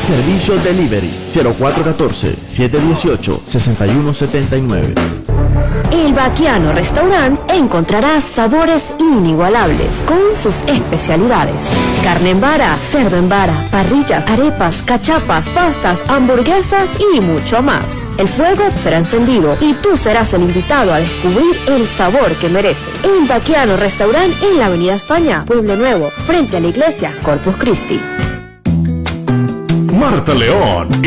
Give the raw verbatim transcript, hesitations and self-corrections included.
Servicio Delivery cero cuatro uno cuatro, siete uno ocho, seis uno siete nueve. El Baquiano Restaurant encontrarás sabores inigualables con sus especialidades: carne en vara, cerdo en vara, parrillas, arepas, cachapas, pastas, hamburguesas y mucho más. El fuego será encendido y tú serás el invitado a descubrir el sabor que merece. El Baquiano Restaurant en la Avenida España, Pueblo Nuevo, frente a la iglesia Corpus Christi. Marta León